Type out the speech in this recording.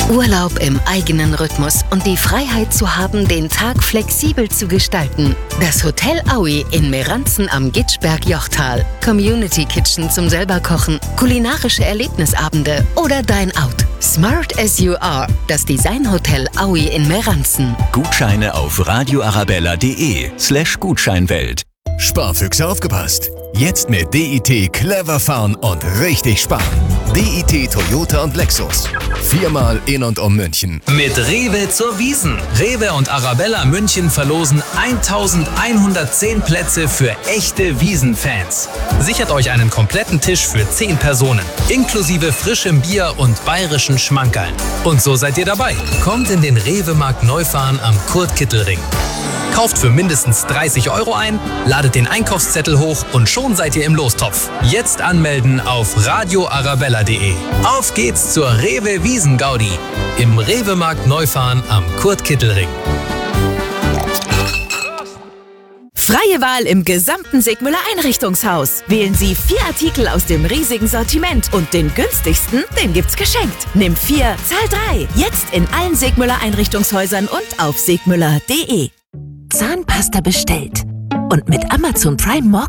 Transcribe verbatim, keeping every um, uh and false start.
Urlaub im eigenen Rhythmus und die Freiheit zu haben, den Tag flexibel zu gestalten. Das Hotel Aui in Meranzen am Gitschberg-Jochtal. Community Kitchen zum selberkochen, kulinarische Erlebnisabende oder Dine Out. Smart as you are. Das Designhotel Aui in Meranzen. Gutscheine auf radioarabella.de slash Gutscheinwelt. Sparfüchse aufgepasst! Jetzt mit D I T clever fahren und richtig sparen. D I T Toyota und Lexus. Viermal in und um München. Mit Rewe zur Wiesn. Rewe und Arabella München verlosen eintausendeinhundertzehn Plätze für echte Wiesn-Fans. Sichert euch einen kompletten Tisch für zehn Personen, inklusive frischem Bier und bayerischen Schmankerln. Und so seid ihr dabei. Kommt in den Rewe-Markt Neufahren am Kurt-Kittel-Ring. Kauft für mindestens dreißig Euro ein, ladet den Einkaufszettel hoch und schon seid ihr im Lostopf. Jetzt anmelden auf radioarabella.de. Auf geht's zur Rewe Wiesn-Gaudi im Rewe-Markt Neufahren am Kurt-Kittel-Ring. Freie Wahl im gesamten Sigmüller Einrichtungshaus. Wählen Sie vier Artikel aus dem riesigen Sortiment und den günstigsten, den gibt's geschenkt. Nimm vier, zahl drei. Jetzt in allen Sigmüller Einrichtungshäusern und auf sigmüller punkt de. Zahnpasta bestellt. Und mit Amazon Prime morgen